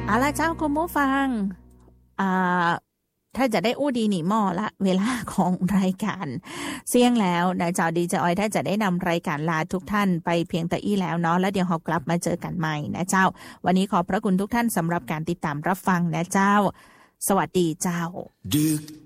เอาล่ะเจ้าคุณผู้ฟังถ้าจะได้อู้ดีหนีหม้อละเวลาของรายการเสี่ยงแล้วนะเจ้าดีเจออยถ้าจะได้นำรายการลาทุกท่านไปเพียงแต่อี้แล้วเนาะแล้วเดี๋ยวเรากลับมาเจอกันใหม่นะเจ้าวันนี้ขอบพระคุณทุกท่านสำหรับการติดตามรับฟังนะเจ้าสวัสดีเจ้า